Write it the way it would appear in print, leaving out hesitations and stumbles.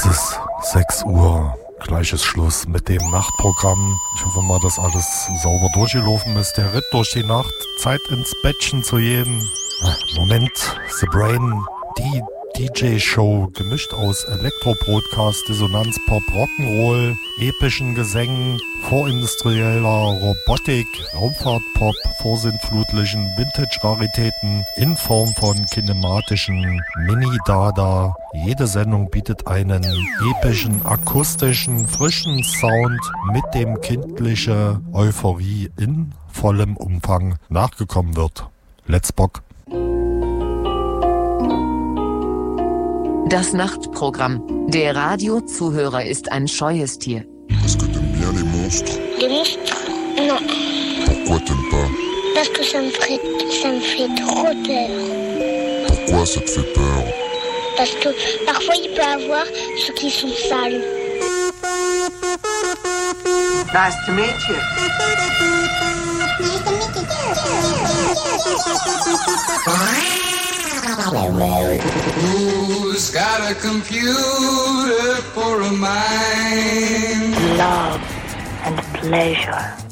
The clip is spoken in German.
Es ist 6 Uhr. Gleich ist Schluss mit dem Nachtprogramm. Ich hoffe mal, dass alles sauber durchgelaufen ist. Der Ritt durch die Nacht. Zeit ins Bettchen zu gehen. Moment. The Brain. Die DJ-Show, gemischt aus Elektro-Broadcast, Dissonanz, Pop, Rock'n'Roll, epischen Gesängen, vorindustrieller Robotik, Raumfahrt-Pop, vorsintflutlichen Vintage-Raritäten in Form von kinematischen Mini-Dada. Jede Sendung bietet einen epischen, akustischen, frischen Sound, mit dem kindliche Euphorie in vollem Umfang nachgekommen wird. Let's Bock! Das Nachtprogramm. Der Radiozuhörer ist ein scheues Tier. Est-ce que t'aimes bien les monstres? Les monstres? Non. Pourquoi t'aimes pas? Parce que ça me fait trop peur. Pourquoi ça te fait peur? Parce que parfois il peut y avoir ceux qui sont sales. Nice to meet you. Who's got a computer for a mind? Love and pleasure.